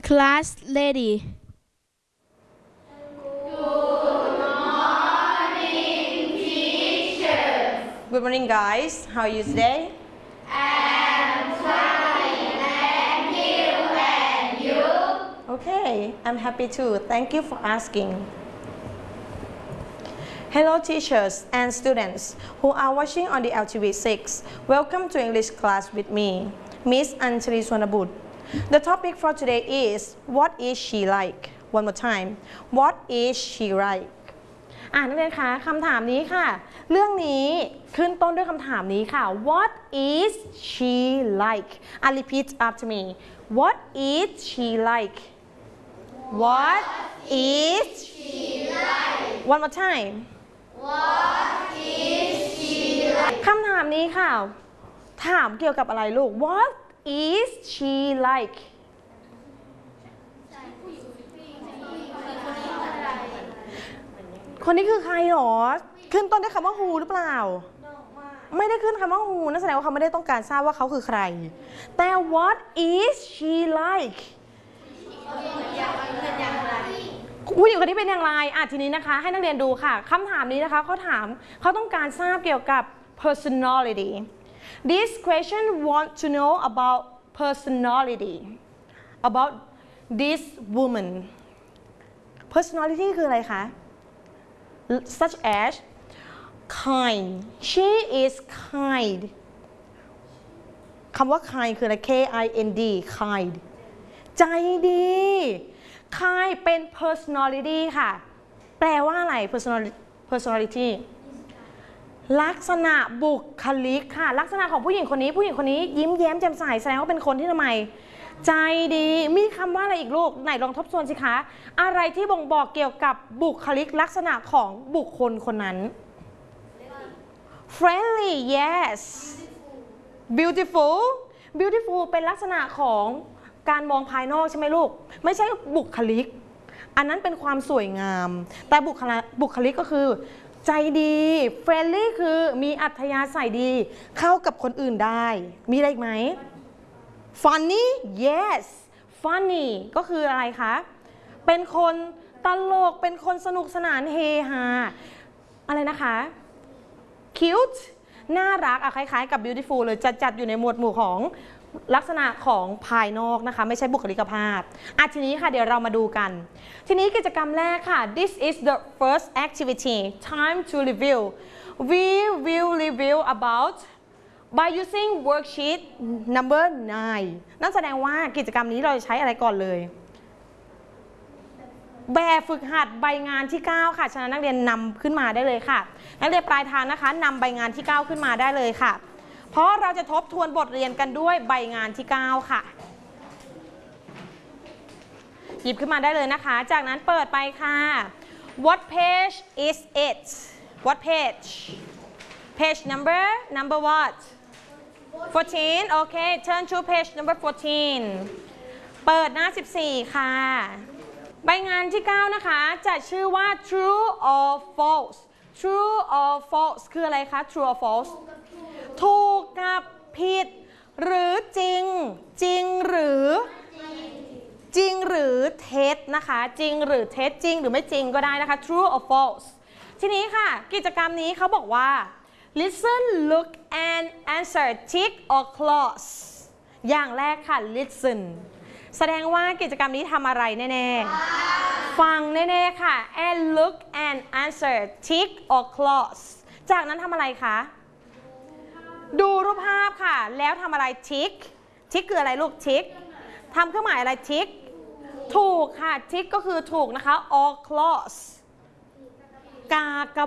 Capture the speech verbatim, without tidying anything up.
Class lady. Good morning, guys. How are you today? I'm fine, thank you, and you? Okay, I'm happy too. Thank you for asking. Hello, teachers and students who are watching on the L T V six. Welcome to English class with me, Miss Anjali Swanabut. The topic for today is what is she like? One more time. What is she like? อ่านักเรียนคะคำถามนี้ค่ะเรื่องนี้ขึ้นต้นด้วยคำถามนี้ค่ะ What is she like? I repeat after me. What is she like? What is she like? One more time. What is she like? คำถามนี้ค่ะถามเกี่ยวกับอะไรลูก What is she like? คนนี้คือใครหรอขึ้นต้นด้วยคำว่า who หรือเปล่าไม่ได้ขึ้นคำว่า who นั่นแสดงว่าเขาไม่ได้ต้องการทราบว่าเขาคือใครแต่ what is she like ผู้หญิงคนนี้เป็นอย่างไรอ่ะทีนี้นะคะให้นักเรียนดูค่ะคำถามนี้นะคะเขาถามเขาต้องการทราบเกี่ยวกับ personality this question want to know about personality about this woman personality คืออะไรคะsuch as kind she is kind คำว่า kind คืออะไร K I N D kind ใจดี kind เป็น personality ค่ะแปลว่าอะไร personality ลักษณะบุคลิกค่ะลักษณะของผู้หญิงคนนี้ผู้หญิงคนนี้ยิ้มแย้มแจ่มใสแสดงว่าเป็นคนที่ทำไมใจดีมีคำว่าอะไรอีกลูกไหนลองทบทวนสิคะอะไรที่บ่งบอกเกี่ยวกับบุคลิกลักษณะของบุคคลคนนั้น friendly yes beautiful beautiful เป็นลักษณะของการมองภายนอกใช่ไหมลูกไม่ใช่บุคลิกอันนั้นเป็นความสวยงามแต่บุคลิกบุคลิกก็คือใจดี friendly คือมีอัธยาศัยดีเข้ากับคนอื่นได้มีอะไรอีกไหมfunny yes funny ก็คืออะไรคะเป็นคนตลกเป็นคนสนุกสนานเฮฮาอะไรนะคะ cute น่ารักอะคล้ายๆกับ beautiful เลยจัดๆอยู่ในหมวดหมู่ของลักษณะของภายนอกนะคะไม่ใช่บุคลิกภาพอ่ะทีนี้ค่ะเดี๋ยวเรามาดูกันทีนี้กิจกรรมแรกค่ะ this is the first activity time to review we will review about by using worksheet number nine นั่นแสดงว่ากิจกรรมนี้เราจะใช้อะไรก่อนเลยแบบฝึกหัดใบงานที่เก้าค่ะฉะนั้นนักเรียนนำขึ้นมาได้เลยค่ะนักเรียนปลายทางนะคะนำใบงานที่เก้าขึ้นมาได้เลยค่ะเพราะเราจะทบทวนบทเรียนกันด้วยใบงานที่เก้าค่ะหยิบขึ้นมาได้เลยนะคะจากนั้นเปิดไปค่ะ What page is it What page Page number number what fourteen okay turn to page number fourteen เปิดหน้าสิบสี่ค่ะใบงานที่เก้านะคะจะชื่อว่า true or false true or false คืออะไรคะ true or false ถูกกับผิดหรือจริงจริงหรือจริงหรือเท็จนะคะจริงหรือเท็จจริงหรือไม่จริงก็ได้นะคะ true or false ทีนี้ค่ะกิจกรรมนี้เขาบอกว่า listen look and answer tick or cross อย่างแรกค่ะ listen แสดงว่ากิจกรรมนี้ทำอะไรแน่ๆฟังแน่ๆค่ะ and look and answer tick or cross จากนั้นทำอะไรคะดูรูปภาพค่ะแล้วทำอะไร tick tick คืออะไรลูก tick ทำเครื่องหมายอะไร tick ถูกค่ะ tick ก็คือถูกนะคะ or cross กาก